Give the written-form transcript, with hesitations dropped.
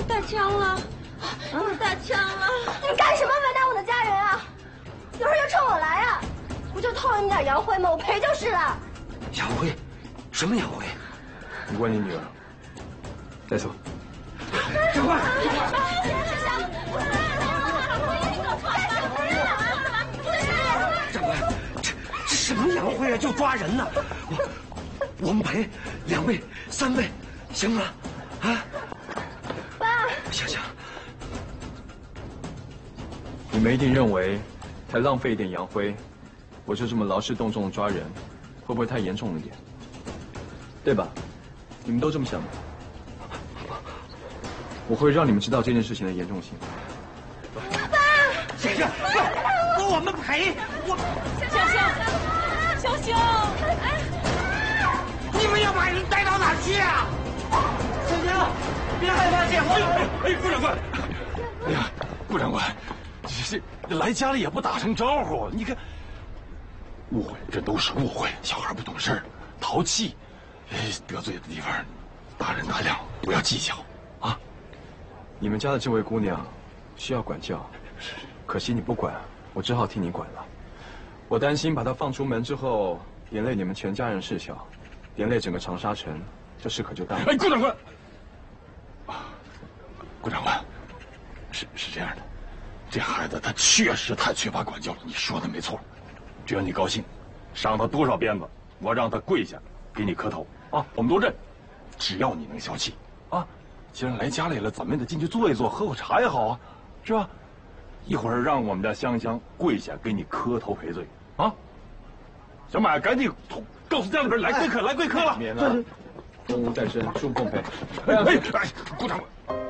打枪了，打枪了！ 你干什么为难我的家人啊？有事就冲我来啊！不就偷了你点洋灰吗？我赔就是了。 洋灰？什么洋灰？ 你问你女儿。带走。 长官，长官，这什么洋灰啊？就抓人呢！我们赔2倍、3倍，行吗？啊？ 爸， 行。 你们一定认为，才浪费一点洋灰，我就这么劳师动众抓人，会不会太严重了点？对吧？你们都这么想吗？我会让你们知道这件事情的严重性。 爸， 先生，我们赔小熊， 你们要把人带到哪儿去啊？小星，别害怕，姐夫。顾长官， 哎呀，顾长官，这来家里也不打声招呼，你看， 误会，这都是误会，小孩不懂事，淘气，得罪的地方，大人大量，不要计较啊。 你们家的这位姑娘需要管教，可惜你不管，我只好替你管了。我担心把她放出门之后，连累你们全家人事小，连累整个长沙城，这事可就大了。 哎，顾长官，顾长官，是这样的，这孩子他确实太缺乏管教了，你说的没错。只要你高兴，赏他多少鞭子，我让他跪下给你磕头啊，我们都认。只要你能消气啊。既然来家里了，咱们得进去坐一坐，喝口茶也好啊，是吧？一会儿让我们家香香跪下给你磕头赔罪啊！小马，赶紧告诉家里边来贵客了。 免了，公务在身，恕奉陪。 哎，顾长官。